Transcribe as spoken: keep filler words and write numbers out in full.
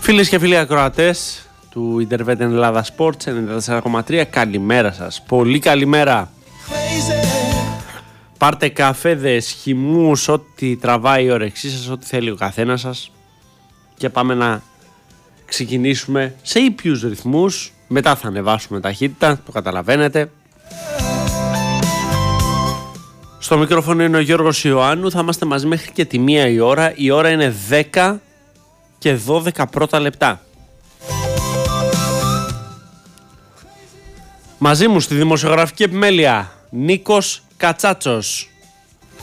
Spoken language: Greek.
Φίλες και φίλοι ακροατές του Interveten Ελλάδα Sports ενενήντα τέσσερα κόμμα τρία, καλημέρα σας. Πολύ καλημέρα. Πάρτε καφέδες, χυμούς, ό,τι τραβάει η όρεξή σας, ό,τι θέλει ο καθένας σας και πάμε να ξεκινήσουμε σε ήπιους ρυθμούς. Μετά θα ανεβάσουμε ταχύτητα, το καταλαβαίνετε. Στο μικρόφωνο είναι ο Γιώργος Ιωάννου, θα είμαστε μαζί μέχρι και τη μία η ώρα. Η ώρα είναι δέκα και δώδεκα πρώτα λεπτά. Μαζί μου στη δημοσιογραφική επιμέλεια Νίκος Κατσάτσος.